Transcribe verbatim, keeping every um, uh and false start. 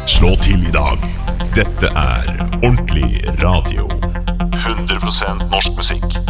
Slå til i dag. Dette er ordentlig radio. hundre prosent norsk musikk.